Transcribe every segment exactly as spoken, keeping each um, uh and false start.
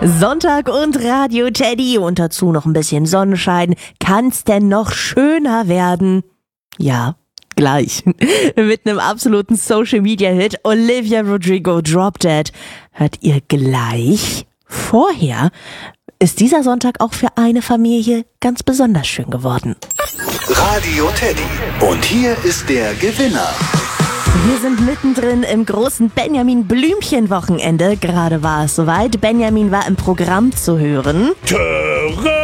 Sonntag und Radio Teddy und dazu noch ein bisschen Sonnenschein. Kann's denn noch schöner werden? Ja, gleich. Mit einem absoluten Social-Media-Hit. Olivia Rodrigo, Drop Dead. Hört ihr gleich? Vorher ist dieser Sonntag auch für eine Familie ganz besonders schön geworden. Radio Teddy. Und hier ist der Gewinner. Wir sind mittendrin im großen Benjamin-Blümchen-Wochenende. Gerade war es soweit. Benjamin war im Programm zu hören. Töre!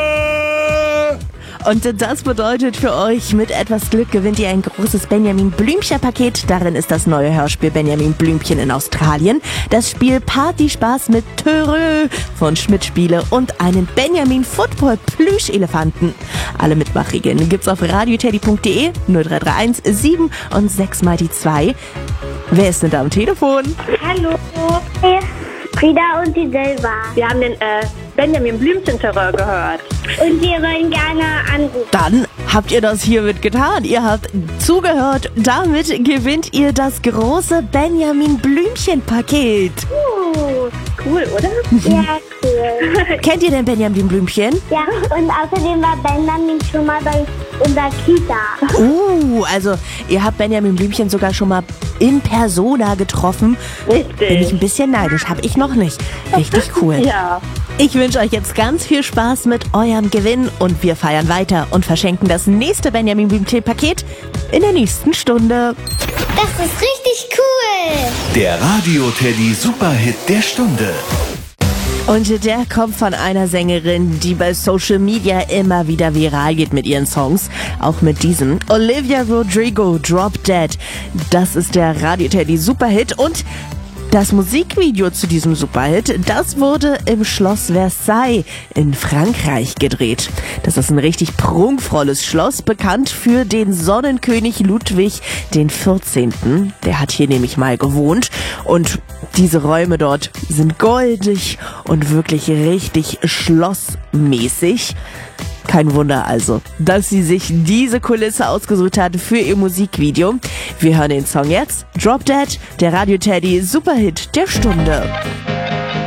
Und das bedeutet für euch, mit etwas Glück gewinnt ihr ein großes Benjamin-Blümchen-Paket. Darin ist das neue Hörspiel Benjamin Blümchen in Australien, das Spiel Partyspaß mit Töre von Schmidt Spiele und einen Benjamin Football Plüschelefanten. Alle Mitmachregeln gibt's auf radioteddy punkt de, null drei drei eins sieben und sechs mal die zwei. Wer ist denn da am Telefon? Hallo. Hey, Frieda und die Silva. Wir haben den äh, Benjamin Blümchen-Terror gehört. Und wir wollen gerne anrufen. Dann habt ihr das hiermit getan. Ihr habt zugehört. Damit gewinnt ihr das große Benjamin Blümchen-Paket. Uh, cool, oder? Ja, cool. Kennt ihr denn Benjamin Blümchen? Ja, und außerdem war Benjamin schon mal bei unserer Kita. Uh, also ihr habt Benjamin Blümchen sogar schon mal in Persona getroffen. Richtig. Bin ich ein bisschen neidisch. Hab ich noch nicht. Richtig cool. Ja. Ich wünsche euch jetzt ganz viel Spaß mit eurem Gewinn und wir feiern weiter und verschenken das nächste Benjamin Blümchen-Paket in der nächsten Stunde. Das ist richtig cool. Der Radio Teddy Superhit der Stunde. Und der kommt von einer Sängerin, die bei Social Media immer wieder viral geht mit ihren Songs. Auch mit diesem. Olivia Rodrigo, Drop Dead. Das ist der Radio Teddy Superhit und das Musikvideo zu diesem Superhit, das wurde im Schloss Versailles in Frankreich gedreht. Das ist ein richtig prunkvolles Schloss, bekannt für den Sonnenkönig Ludwig den vierzehnten. Der hat hier nämlich mal gewohnt und diese Räume dort sind goldig und wirklich richtig schlossmäßig. Kein Wunder also, dass sie sich diese Kulisse ausgesucht hat für ihr Musikvideo. Wir hören den Song jetzt. Drop Dead, der Radio Teddy Superhit der Stunde.